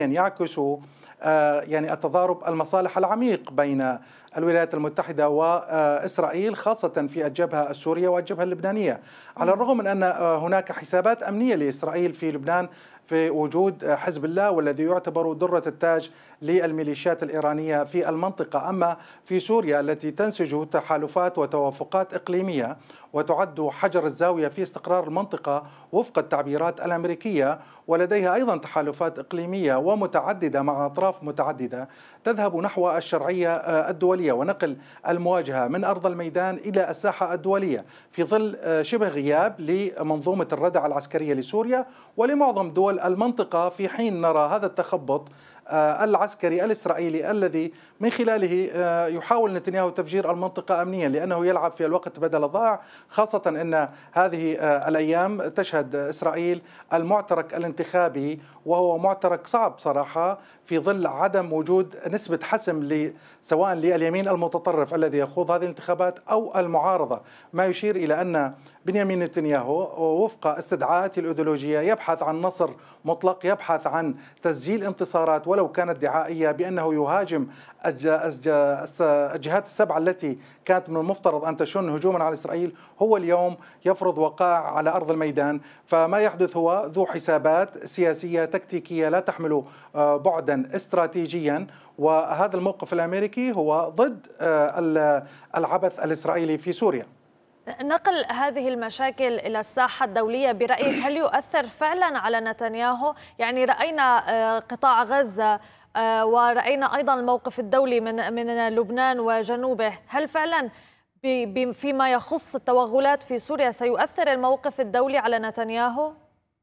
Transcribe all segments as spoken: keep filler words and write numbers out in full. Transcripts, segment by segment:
يعكس يعني التضارب المصالح العميق بين الولايات المتحدة وإسرائيل، خاصة في الجبهة السورية والجبهة اللبنانية، على الرغم من أن هناك حسابات أمنية لإسرائيل في لبنان في وجود حزب الله والذي يعتبر درة التاج للميليشيات الإيرانية في المنطقة. أما في سوريا التي تنسج تحالفات وتوافقات إقليمية وتعد حجر الزاوية في استقرار المنطقة وفق التعبيرات الأمريكية، ولديها أيضا تحالفات إقليمية ومتعددة مع أطراف متعددة تذهب نحو الشرعية الدولية ونقل المواجهة من أرض الميدان إلى الساحة الدولية في ظل شبه غياب لمنظومة الردع العسكرية لسوريا ولمعظم دول المنطقة، في حين نرى هذا التخبط العسكري الإسرائيلي الذي من خلاله يحاول نتنياهو تفجير المنطقة أمنيا، لأنه يلعب في الوقت بدل الضائع، خاصة أن هذه الأيام تشهد إسرائيل المعترك الانتخابي، وهو معترك صعب صراحة في ظل عدم وجود نسبة حسم سواء لليمين المتطرف الذي يخوض هذه الانتخابات أو المعارضة، ما يشير إلى أن بنيامين نتنياهو وفق استدعاءاته الأيديولوجية يبحث عن نصر مطلق، يبحث عن تسجيل انتصارات ولو كانت دعائية، بأنه يهاجم الجهات السبعة التي كانت من المفترض أن تشن هجوما على إسرائيل، هو اليوم يفرض وقائع على أرض الميدان. فما يحدث هو ذو حسابات سياسية تكتيكية لا تحمل بعدا استراتيجيا، وهذا الموقف الأمريكي هو ضد العبث الإسرائيلي في سوريا. نقل هذه المشاكل إلى الساحة الدولية برأيك هل يؤثر فعلا على نتنياهو؟ يعني رأينا قطاع غزة ورأينا أيضا الموقف الدولي من من لبنان وجنوبه، هل فعلا فيما يخص التوغلات في سوريا سيؤثر الموقف الدولي على نتنياهو؟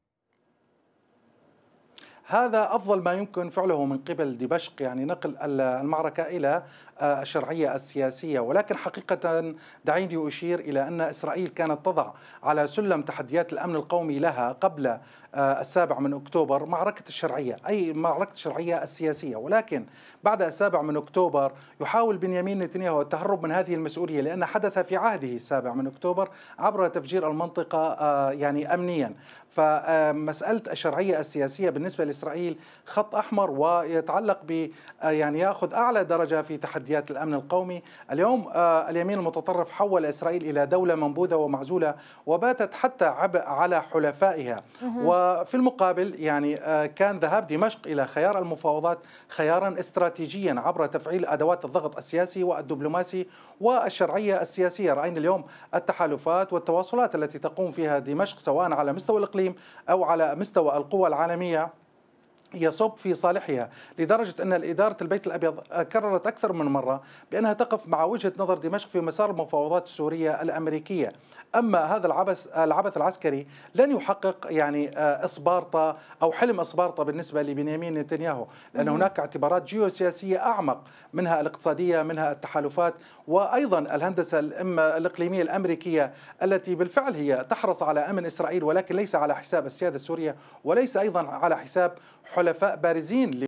هذا أفضل ما يمكن فعله من قبل دمشق، يعني نقل المعركة إلى الشرعية السياسية، ولكن حقيقة دعيني أشير إلى أن إسرائيل كانت تضع على سلم تحديات الأمن القومي لها قبل السابع من أكتوبر معركة الشرعية، أي معركة الشرعية السياسية، ولكن بعد السابع من أكتوبر يحاول بنيامين نتنياهو التهرب من هذه المسؤولية، لأن حدث في عهده السابع من أكتوبر عبر تفجير المنطقة يعني أمنيا. فمسألة الشرعية السياسية بالنسبة لإسرائيل خط أحمر ويتعلق ب يعني يأخذ أعلى درجة في تحديات الأمن القومي. اليوم اليمين المتطرف حول إسرائيل إلى دولة منبوذة ومعزولة وباتت حتى عبء على حلفائها، وفي المقابل يعني كان ذهاب دمشق إلى خيار المفاوضات خيارا استراتيجيا عبر تفعيل أدوات الضغط السياسي والدبلوماسي والشرعية السياسية. رأينا اليوم التحالفات والتواصلات التي تقوم فيها دمشق سواء على مستوى الإقليم أو على مستوى القوى العالمية يصب في صالحها، لدرجة أن إدارة البيت الأبيض كررت أكثر من مرة بأنها تقف مع وجهة نظر دمشق في مسار المفاوضات السورية الأمريكية. أما هذا العبث العبث العسكري لن يحقق يعني إسبارتا أو حلم إسبارتا بالنسبة لبنيامين نتنياهو، لأن هناك اعتبارات جيوسياسية أعمق، منها الاقتصادية، منها التحالفات، وأيضا الهندسة الإقليمية الأمريكية التي بالفعل هي تحرص على أمن إسرائيل، ولكن ليس على حساب السيادة السورية وليس أيضا على حساب حلفاء بارزين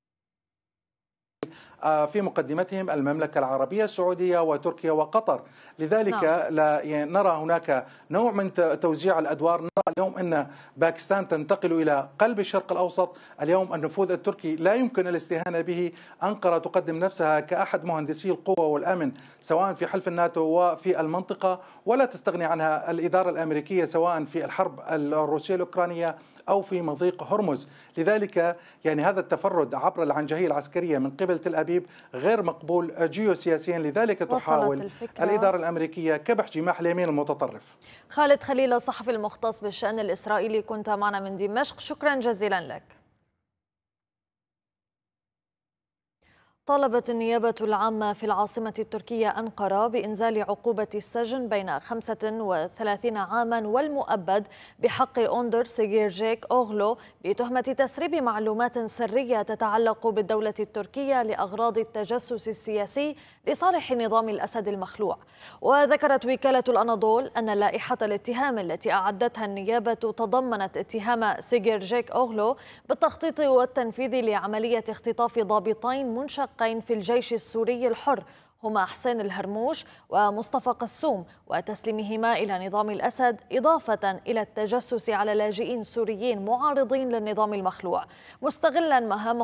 في مقدمتهم المملكة العربية السعودية وتركيا وقطر. لذلك لا يعني نرى هناك نوع من توزيع الأدوار. نرى اليوم أن باكستان تنتقل إلى قلب الشرق الأوسط، اليوم النفوذ التركي لا يمكن الاستهانة به. أنقرة تقدم نفسها كأحد مهندسي القوة والأمن سواء في حلف الناتو وفي المنطقة، ولا تستغني عنها الإدارة الأمريكية سواء في الحرب الروسية الأوكرانية أو في مضيق هرمز. لذلك يعني هذا التفرد عبر العنجهية العسكرية من قبل تل أبيب غير مقبول جيوسياسيا، لذلك تحاول الإدارة الأمريكية كبح جماح اليمين المتطرف. خالد خليل الصحفي المختص بالشأن الإسرائيلي كنت معنا من دمشق، شكرا جزيلا لك. طالبت النيابة العامة في العاصمة التركية أنقرة بإنزال عقوبة السجن بين خمسة وثلاثين عاما والمؤبد بحق أوندر سيجيرجيك أوغلو بتهمة تسريب معلومات سرية تتعلق بالدولة التركية لأغراض التجسس السياسي لصالح نظام الأسد المخلوع. وذكرت وكالة الأناضول أن لائحة الاتهام التي أعدتها النيابة تضمنت اتهام سيجيرجيك أوغلو بالتخطيط والتنفيذ لعملية اختطاف ضابطين منشقين في الجيش السوري الحر هما حسين الهرموش ومصطفى قسوم، وتسليمهما إلى نظام الأسد، إضافة إلى التجسس على لاجئين سوريين معارضين للنظام المخلوع مستغلا مهامه